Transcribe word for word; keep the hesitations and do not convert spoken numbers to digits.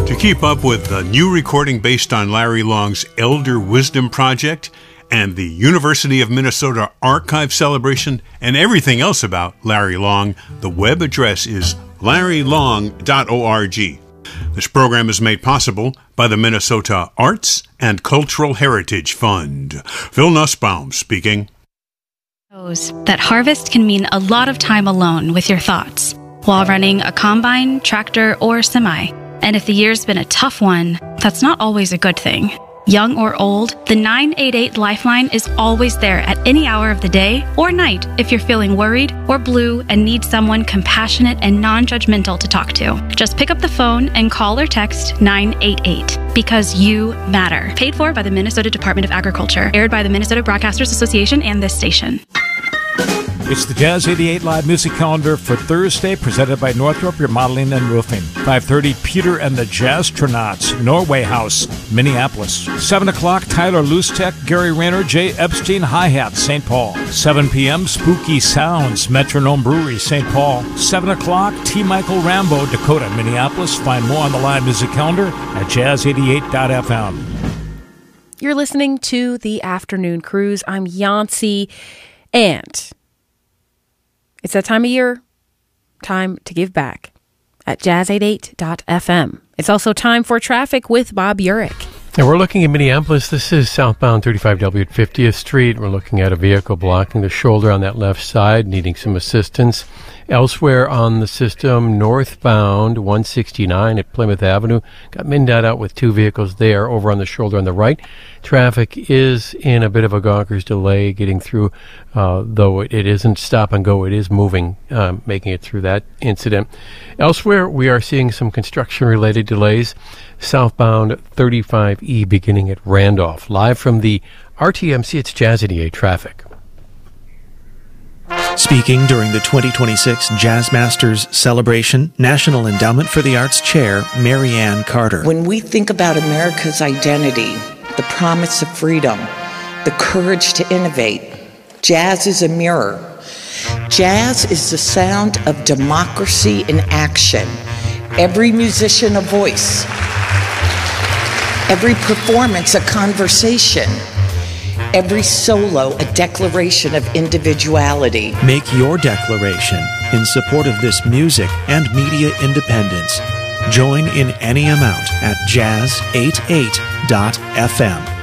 To keep up with the new recording based on Larry Long's Elder Wisdom Project and the University of Minnesota Archive Celebration and everything else about Larry Long, the web address is larry long dot org. This program is made possible by the Minnesota Arts and Cultural Heritage Fund. Phil Nussbaum speaking. That harvest can mean a lot of time alone with your thoughts while running a combine, tractor, or semi. And if the year's been a tough one, that's not always a good thing. Young or old, the nine eight eight Lifeline is always there at any hour of the day or night if you're feeling worried or blue and need someone compassionate and non-judgmental to talk to. Just pick up the phone and call or text nine eight eight because you matter. Paid for by the Minnesota Department of Agriculture. Aired by the Minnesota Broadcasters Association and this station. It's the Jazz eighty-eight Live Music Calendar for Thursday, presented by Northrop Remodeling and Roofing. five thirty, Peter and the Jazztronauts, Norway House, Minneapolis. seven o'clock, Tyler Lustek, Gary Rayner, Jay Epstein, Hi-Hat, Saint Paul. seven p.m., Spooky Sounds, Metronome Brewery, Saint Paul. seven o'clock, T. Michael Rambo, Dakota, Minneapolis. Find more on the Live Music Calendar at jazz eighty-eight dot f m. You're listening to The Afternoon Cruise. I'm Yancey, and it's that time of year, time to give back at jazz eighty-eight dot f m. It's also time for traffic with Bob Urich. And we're looking at Minneapolis. This is southbound thirty-five W at fiftieth Street. We're looking at a vehicle blocking the shoulder on that left side, needing some assistance. Elsewhere on the system, northbound one sixty-nine at Plymouth Avenue. Got MnDOT out with two vehicles there over on the shoulder on the right. Traffic is in a bit of a Gonkers delay getting through, uh, though it, it isn't stop and go. It is moving, uh, making it through that incident. Elsewhere, we are seeing some construction-related delays. Southbound thirty-five E beginning at Randolph. Live from the R T M C, it's Jazz eighty-eight traffic. Speaking during the twenty twenty-six Jazz Masters Celebration, National Endowment for the Arts Chair, Mary Ann Carter. When we think about America's identity, the promise of freedom, the courage to innovate, jazz is a mirror. Jazz is the sound of democracy in action. Every musician a voice. Every performance a conversation. Every solo a declaration of individuality. Make your declaration in support of this music and media independence. Join in any amount at jazz eighty-eight dot f m.